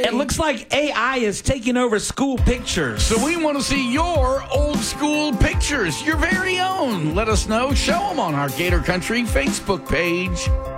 It looks like AI is taking over school pictures. So we want to see your old school pictures, your very own. Let us know. Show them on our Gator Country Facebook page.